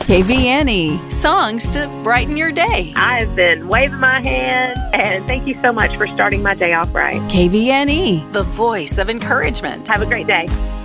KVNE, songs to brighten your day. I've been waving my hand, and thank you so much for starting my day off right. KVNE, the voice of encouragement. Have a great day.